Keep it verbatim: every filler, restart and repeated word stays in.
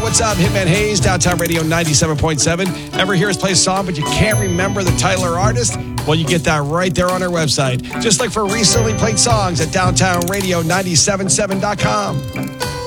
what's up? Hitman Hayes, Downtown Radio ninety-seven point seven. Ever hear us play a song, but you can't remember the title or artist? Well, you get that right there on our website. Just like for recently played songs at downtown radio nine seven seven dot com.